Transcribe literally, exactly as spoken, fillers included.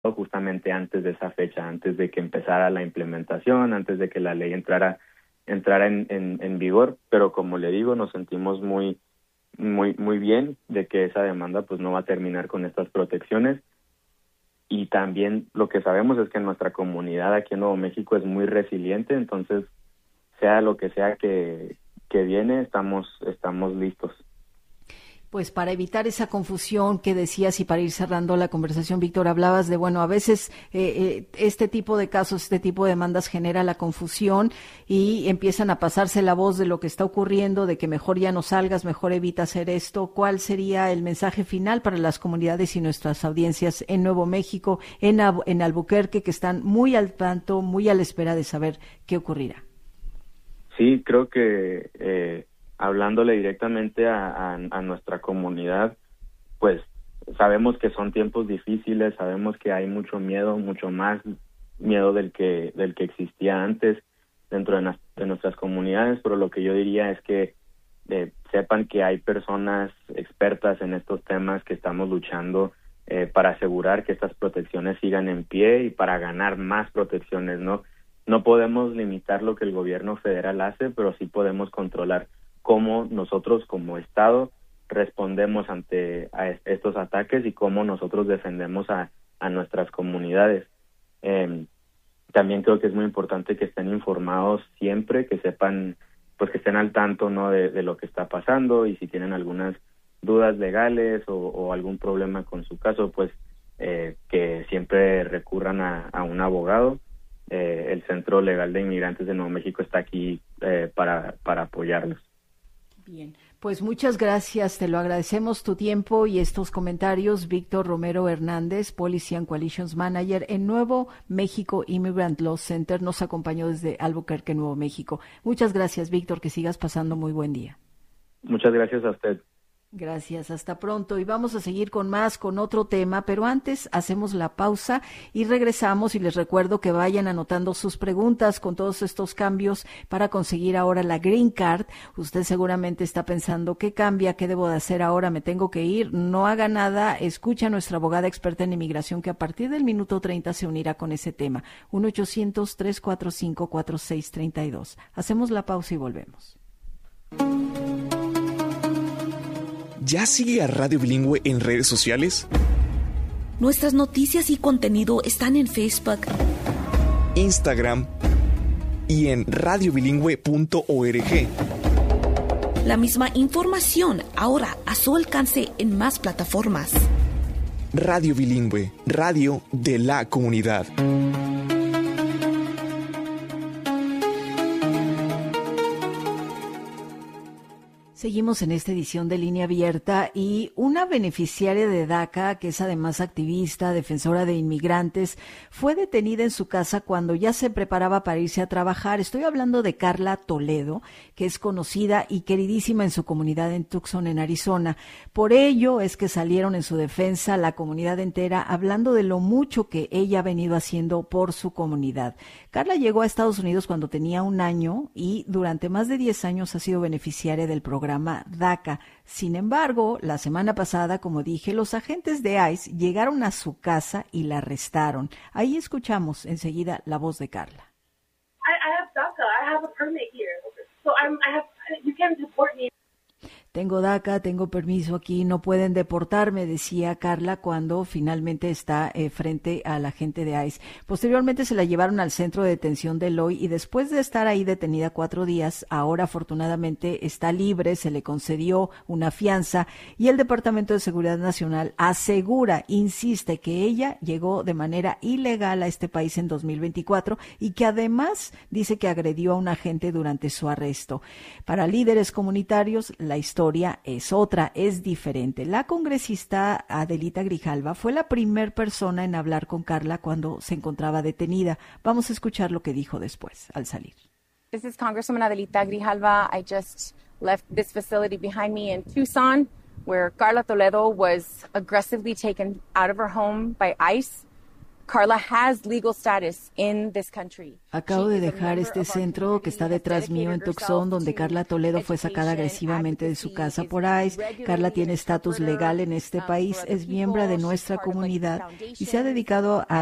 justamente antes de esa fecha, antes de que empezara la implementación, antes de que la ley entrara entrara en, en, en vigor, pero como le digo, nos sentimos muy muy muy bien de que esa demanda pues no va a terminar con estas protecciones. Y también lo que sabemos es que nuestra comunidad aquí en Nuevo México es muy resiliente, entonces sea lo que sea que, que viene, estamos estamos listos. Pues para evitar esa confusión que decías y para ir cerrando la conversación, Víctor, hablabas de, bueno, a veces eh, eh, este tipo de casos, este tipo de demandas genera la confusión y empiezan a pasarse la voz de lo que está ocurriendo, de que mejor ya no salgas, mejor evita hacer esto. ¿Cuál sería el mensaje final para las comunidades y nuestras audiencias en Nuevo México, en, en Albuquerque, que están muy al tanto, muy a la espera de saber qué ocurrirá? Sí, creo que... Eh... hablándole directamente a, a, a nuestra comunidad, pues sabemos que son tiempos difíciles, sabemos que hay mucho miedo, mucho más miedo del que del que existía antes dentro de, na, de nuestras comunidades, pero lo que yo diría es que eh, sepan que hay personas expertas en estos temas que estamos luchando eh, para asegurar que estas protecciones sigan en pie y para ganar más protecciones, ¿no? No podemos limitar lo que el gobierno federal hace, pero sí podemos controlar cómo nosotros como Estado respondemos ante a estos ataques y cómo nosotros defendemos a, a nuestras comunidades. Eh, también creo que es muy importante que estén informados siempre, que sepan, pues que estén al tanto, ¿no?, de, de lo que está pasando, y si tienen algunas dudas legales o, o algún problema con su caso, pues eh, que siempre recurran a, a un abogado. Eh, el Centro Legal de Inmigrantes de Nuevo México está aquí eh, para, para apoyarlos. Bien, pues muchas gracias, te lo agradecemos tu tiempo y estos comentarios. Víctor Romero Hernández, Policy and Coalitions Manager en Nuevo México Immigrant Law Center, nos acompañó desde Albuquerque, Nuevo México. Muchas gracias, Víctor, que sigas pasando muy buen día. Muchas gracias a usted. Gracias, hasta pronto. Y vamos a seguir con más, con otro tema, pero antes hacemos la pausa y regresamos, y les recuerdo que vayan anotando sus preguntas con todos estos cambios para conseguir ahora la Green Card. Usted seguramente está pensando, ¿qué cambia? ¿Qué debo de hacer ahora? ¿Me tengo que ir? No haga nada, escucha a nuestra abogada experta en inmigración que a partir del minuto treinta se unirá con ese tema. uno ochocientos, tres cuatro cinco, cuatro seis tres dos. Hacemos la pausa y volvemos. ¿Ya sigue a Radio Bilingüe en redes sociales? Nuestras noticias y contenido están en Facebook, Instagram y en radio bilingüe punto org. La misma información ahora a su alcance en más plataformas. Radio Bilingüe, radio de la comunidad. Seguimos en esta edición de Línea Abierta, y una beneficiaria de DACA, que es además activista, defensora de inmigrantes, fue detenida en su casa cuando ya se preparaba para irse a trabajar. Estoy hablando de Carla Toledo, que es conocida y queridísima en su comunidad en Tucson, en Arizona. Por ello es que salieron en su defensa la comunidad entera, hablando de lo mucho que ella ha venido haciendo por su comunidad. Carla llegó a Estados Unidos cuando tenía un año y durante más de diez años ha sido beneficiaria del programa DACA. Sin embargo, la semana pasada, como dije, los agentes de ICE llegaron a su casa y la arrestaron. Ahí escuchamos enseguida la voz de Carla. I, I have DACA. I have a permit here. So I'm, I have, you can't deport me. Tengo DACA, tengo permiso aquí, no pueden deportarme, decía Carla cuando finalmente está eh, frente a la gente de ICE. Posteriormente se la llevaron al centro de detención de Eloy y después de estar ahí detenida cuatro días, ahora afortunadamente está libre, se le concedió una fianza y el Departamento de Seguridad Nacional asegura, insiste, que ella llegó de manera ilegal a este país en dos mil veinticuatro y que además dice que agredió a un agente durante su arresto. Para líderes comunitarios, la historia es otra, es diferente. La congresista Adelita Grijalva fue la primer persona en hablar con Carla cuando se encontraba detenida. Vamos a escuchar lo que dijo después, al salir. This is Congresswoman Adelita Grijalva. I just left this facility behind me in Tucson, where Carla Toledo was aggressively taken out of her home by ICE. Carla has legal status in this country. Acabo de dejar este centro que está detrás mío en Tucson, donde Carla Toledo fue sacada agresivamente de su casa por ICE. Carla tiene estatus legal en este país, es miembro de nuestra comunidad y se ha dedicado a